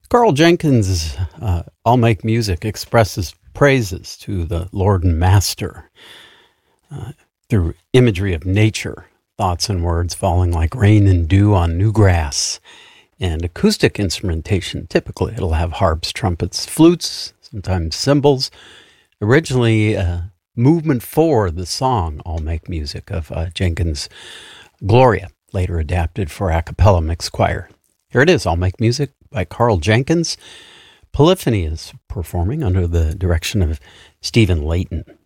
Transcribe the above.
Carl Jenkins' I'll Make Music expresses praises to the Lord and Master through imagery of nature, thoughts and words falling like rain and dew on new grass, and acoustic instrumentation. Typically, it'll have harps, trumpets, flutes, sometimes cymbals. Originally, movement 4, the song I'll Make Music of Jenkins' Gloria, later adapted for a cappella mixed choir. Here it is, I'll Make Music by Carl Jenkins. Polyphony is performing under the direction of Stephen Layton.